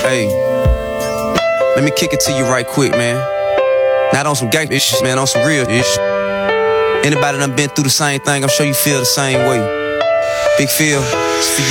Hey, let me kick it to you right quick, man. Not on some gangsta shit, man, on some real shit. Anybody done been through the same thing, I'm sure you feel the same way. Big Phil, it's for you.